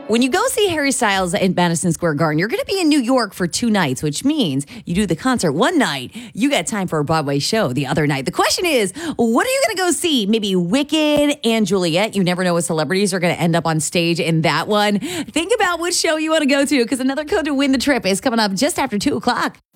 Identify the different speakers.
Speaker 1: When you go see Harry Styles in Madison Square Garden, you're going to be in New York for 2 nights, which means you do the concert one night, you got time for a Broadway show the other night. The question is, what are you going to go see? Maybe Wicked and Juliet. You never know what celebrities are going to end up on stage in that one. Think about which show you want to go to, because another code to win the trip is coming up just after 2 o'clock.